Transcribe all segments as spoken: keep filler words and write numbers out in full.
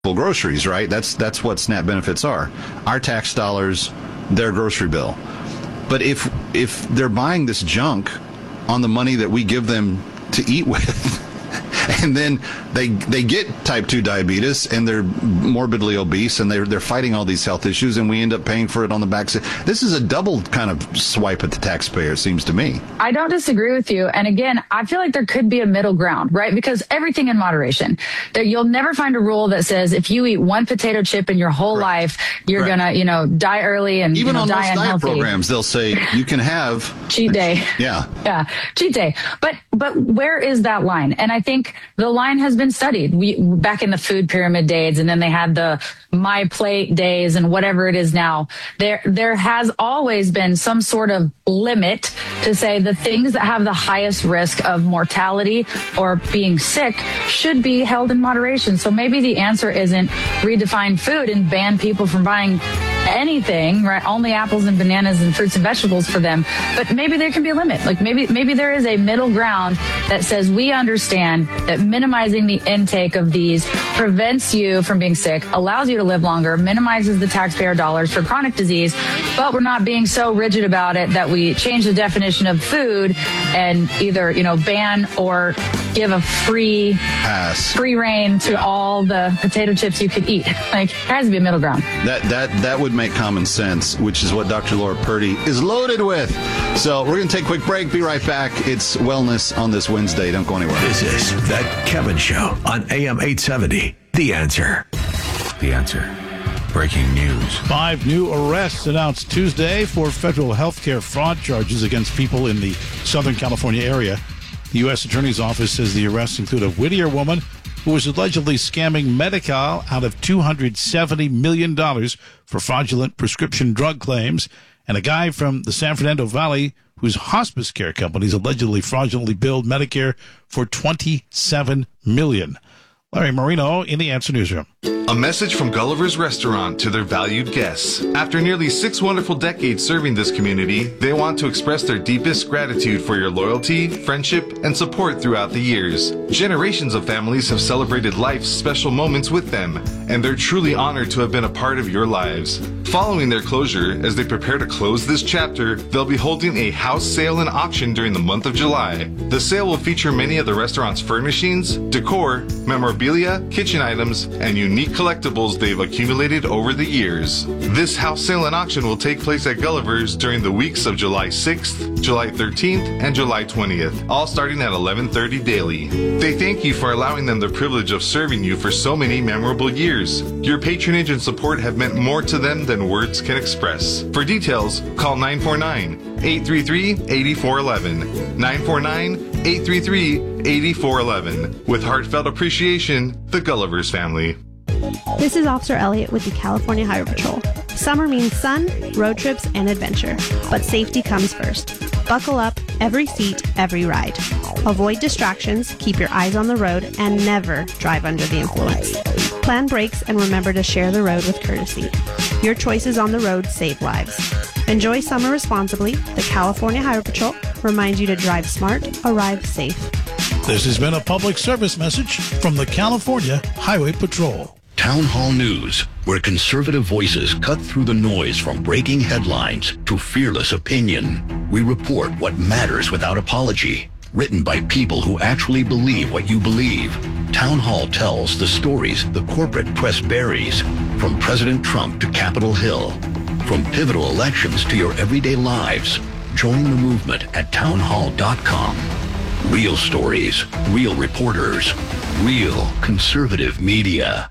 groceries, right? That's that's what SNAP benefits are. Our tax dollars, their grocery bill. But if if they're buying this junk on the money that we give them to eat with, and then they they get type two diabetes and they're morbidly obese and they're they're fighting all these health issues, and we end up paying for it on the back. This is a double kind of swipe at the taxpayer, it seems to me. I don't disagree with you. And again, I feel like there could be a middle ground, right? Because everything in moderation. There, you'll never find a rule that says if you eat one potato chip in your whole right. life, you're right. gonna, you know, die early and even you know, on die most unhealthy. Diet programs, they'll say you can have cheat day. Yeah, yeah, cheat day. But but where is that line? And I think the line has been studied. We back in the food pyramid days, and then they had the My Plate days and whatever it is now. There there has always been some sort of limit to say the things that have the highest risk of mortality or being sick should be held in moderation. So maybe the answer isn't redefine food and ban people from buying anything, right? Only apples and bananas and fruits and vegetables for them. But maybe there can be a limit. Like maybe maybe there is a middle ground that says we understand that minimizing the intake of these prevents you from being sick, allows you to live longer, minimizes the taxpayer dollars for chronic disease, but we're not being so rigid about it that we change the definition of food and either, you know, ban or give a free pass, free reign to yeah. all the potato chips you could eat. Like, there has to be a middle ground. That that that would make common sense, which is what Doctor Laura Purdy is loaded with. So we're going to take a quick break. Be right back. It's Wellness on this Wednesday. Don't go anywhere. This is That Kevin Show on A M eight seventy. The Answer. The Answer. Breaking news. Five new arrests announced Tuesday for federal health care fraud charges against people in the Southern California area. The U S Attorney's Office says the arrests include a Whittier woman who was allegedly scamming Medi-Cal out of two hundred seventy million dollars for fraudulent prescription drug claims, and a guy from the San Fernando Valley whose hospice care companies allegedly fraudulently billed Medicare for twenty-seven million dollars. Larry Marino in the Answer Newsroom. A message from Gulliver's Restaurant to their valued guests. After nearly six wonderful decades serving this community, they want to express their deepest gratitude for your loyalty, friendship, and support throughout the years. Generations of families have celebrated life's special moments with them, and they're truly honored to have been a part of your lives. Following their closure, as they prepare to close this chapter, they'll be holding a house sale and auction during the month of July. The sale will feature many of the restaurant's furnishings, decor, memorabilia, kitchen items, and unique collectibles they've accumulated over the years. This house sale and auction will take place at Gulliver's during the weeks of July sixth, July thirteenth, and July twentieth, all starting at eleven thirty daily. They thank you for allowing them the privilege of serving you for so many memorable years. Your patronage and support have meant more to them than words can express. For details, call nine four nine, eight three three, eight four one one, nine four nine, eight three three, eight four one one. With heartfelt appreciation, the Gulliver's family. This is Officer Elliott with the California Highway Patrol. Summer means sun, road trips, and adventure, but safety comes first. Buckle up, every seat, every ride. Avoid distractions, keep your eyes on the road, and never drive under the influence. Plan brakes and remember to share the road with courtesy. Your choices on the road save lives. Enjoy summer responsibly. The California Highway Patrol reminds you to drive smart, arrive safe. This has been a public service message from the California Highway Patrol. Town Hall News, where conservative voices cut through the noise from breaking headlines to fearless opinion. We report what matters without apology. Written by people who actually believe what you believe. Town Hall tells the stories the corporate press buries, from President Trump to Capitol Hill. From pivotal elections to your everyday lives. Join the movement at town hall dot com. Real stories, real reporters, real conservative media.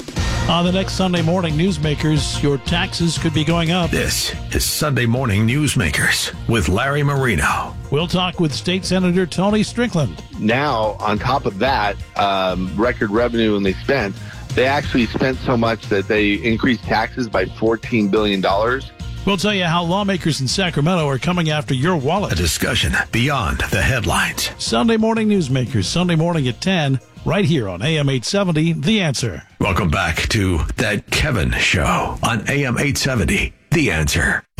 On the next Sunday Morning Newsmakers, your taxes could be going up. This is Sunday Morning Newsmakers with Larry Marino. We'll talk with State Senator Tony Strickland. Now, on top of that, um, record revenue and they spent, they actually spent so much that they increased taxes by fourteen billion dollars. We'll tell you how lawmakers in Sacramento are coming after your wallet. A discussion beyond the headlines. Sunday Morning Newsmakers, Sunday morning at ten, right here on A M eight seventy, The Answer. Welcome back to That Kevin Show on A M eight seventy, The Answer.